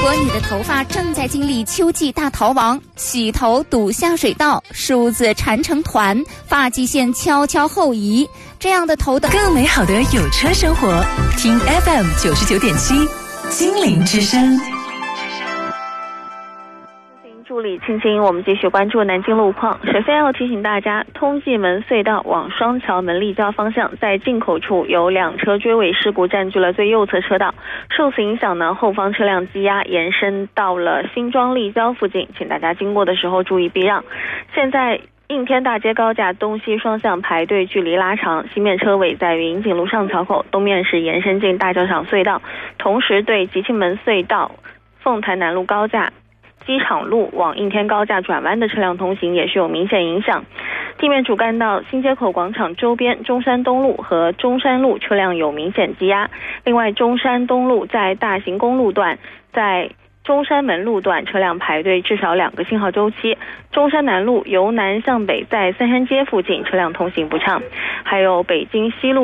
果你的头发正在经历秋季大逃亡，洗头堵下水道，梳子缠成团，发际线悄悄后移，这样的头的更美好的有车生活，听 FM 99.7心灵之声。 助理青青，我们继续关注南京路况。首先要提醒大家，通济门隧道往双桥门立交方向，在进口处有2车追尾事故占据了最右侧车道，受此影响呢，后方车辆积压延伸到了新庄立交附近，请大家经过的时候注意避让。现在应天大街高架东西双向排队距离拉长，西面车尾在云锦路上桥口，东面是延伸进大教场隧道，同时对集庆门隧道、凤潭南路高架、机场路往应天高架转弯的车辆通行也是有明显影响。地面主干道新街口广场周边中山东路和中山路车辆有明显积压，另外中山东路在大型公路段，在中山门路段车辆排队至少2个信号周期，中山南路由南向北在三山街附近车辆通行不畅，还有北京西路